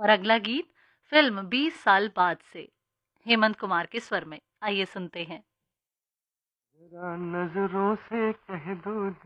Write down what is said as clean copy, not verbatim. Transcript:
और अगला गीत फिल्म 20 साल बाद से हेमंत कुमार के स्वर में। आइए सुनते हैं। जरा नजरों से कह दो